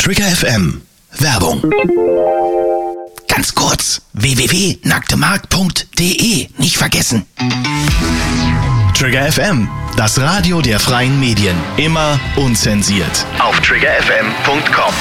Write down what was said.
Trigger FM. Werbung. Ganz kurz, www.nacktemarkt.de, nicht vergessen. Trigger FM, das Radio der freien Medien. Immer unzensiert. Auf triggerfm.com.